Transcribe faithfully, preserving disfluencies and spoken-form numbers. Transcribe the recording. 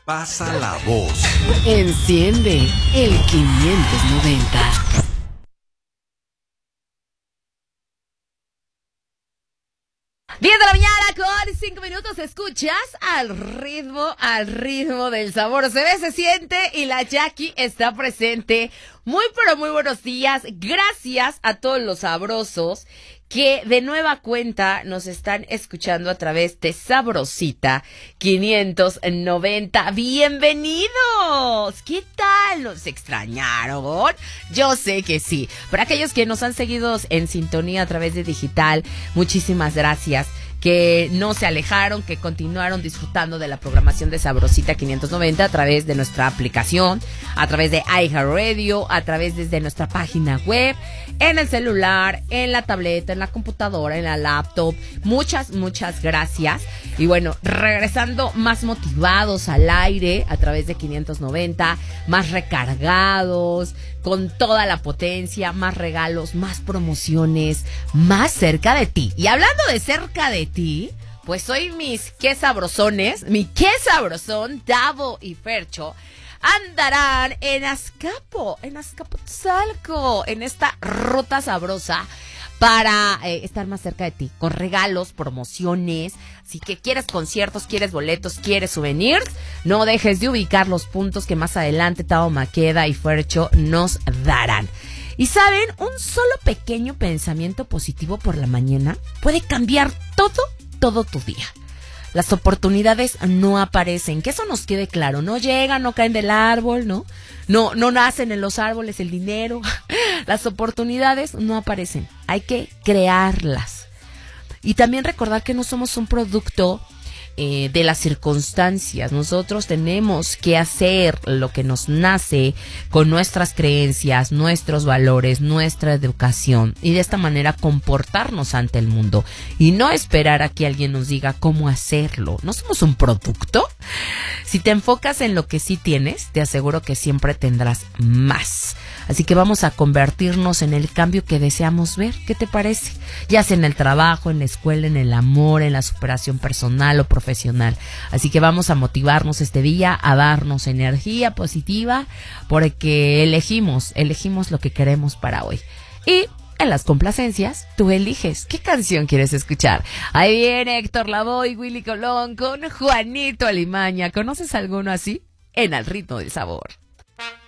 Pasa la voz. Enciende el quinientos noventa. diez de la mañana con cinco minutos, escuchas al ritmo, al ritmo del sabor. Se ve, se siente y la Jackie está presente. Muy pero muy buenos días. Gracias a todos los sabrosos que de nueva cuenta nos están escuchando a través de Sabrosita quinientos noventa. ¡Bienvenidos! ¿Qué tal? ¿Nos extrañaron? Yo sé que sí. Para aquellos que nos han seguido en sintonía a través de digital, muchísimas gracias. Que no se alejaron, que continuaron disfrutando de la programación de Sabrosita quinientos noventa a través de nuestra aplicación, a través de iHeartRadio, a través desde nuestra página web, en el celular, en la tableta, en la computadora, en la laptop. Muchas, muchas gracias. Y bueno, regresando más motivados al aire a través de quinientos noventa, más recargados, con toda la potencia, más regalos, más promociones, más cerca de ti. Y hablando de cerca de ti, pues hoy mis qué sabrosones, mi qué sabrosón, Davo y Fercho, andarán en Azcapo, en Azcapotzalco, en esta ruta sabrosa para eh, estar más cerca de ti, con regalos, promociones. Si que quieres conciertos, quieres boletos, quieres souvenirs, no dejes de ubicar los puntos que más adelante Tao Maqueda y Fercho nos darán. Y saben, un solo pequeño pensamiento positivo por la mañana puede cambiar todo, todo tu día. Las oportunidades no aparecen, que eso nos quede claro, no llegan, no caen del árbol, ¿no? No, no nacen en los árboles el dinero. Las oportunidades no aparecen, hay que crearlas. Y también recordar que no somos un producto eh, de las circunstancias. Nosotros tenemos que hacer lo que nos nace con nuestras creencias, nuestros valores, nuestra educación. Y de esta manera comportarnos ante el mundo. Y no esperar a que alguien nos diga cómo hacerlo. No somos un producto. Si te enfocas en lo que sí tienes, te aseguro que siempre tendrás más. Así que vamos a convertirnos en el cambio que deseamos ver. ¿Qué te parece? Ya sea en el trabajo, en la escuela, en el amor, en la superación personal o profesional. Así que vamos a motivarnos este día, a darnos energía positiva, porque elegimos, elegimos lo que queremos para hoy. Y en las complacencias, tú eliges qué canción quieres escuchar. Ahí viene Héctor Lavoe y Willy Colón con Juanito Alimaña. ¿Conoces alguno así? En Al Ritmo del Sabor.